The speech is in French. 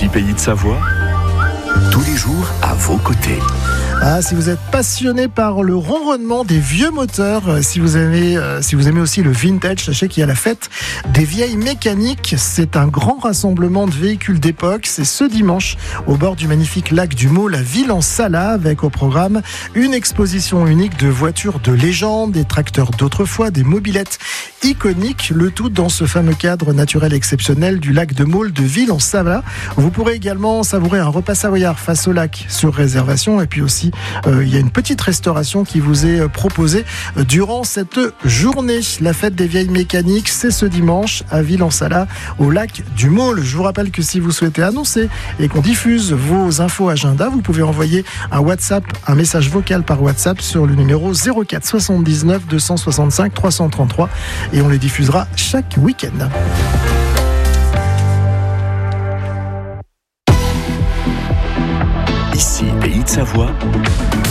Ici Pays de Savoie, tous les jours à vos côtés. Si vous êtes passionné par le ronronnement des vieux moteurs, si vous aimez aussi le vintage, sachez qu'il y a la fête des vieilles mécaniques. C'est un grand rassemblement de véhicules d'époque. C'est ce dimanche au bord du magnifique lac du Maule à Ville-en-Sala, avec au programme une exposition unique de voitures de légende, des tracteurs d'autrefois, des mobylettes iconiques, le tout dans ce fameux cadre naturel exceptionnel du lac de Maule de Ville-en-Sala. Vous pourrez également savourer un repas savoyard face au lac sur réservation, et puis aussi il y a une petite restauration qui vous est proposée durant cette journée. La fête des vieilles mécaniques, c'est ce dimanche à Ville-en-Sala au lac du Maule. Je vous rappelle que si vous souhaitez annoncer et qu'on diffuse vos infos agenda, vous pouvez envoyer un message vocal par WhatsApp sur le numéro 04 79 265 333 et on les diffusera chaque week-end. Ici Pays de Savoie,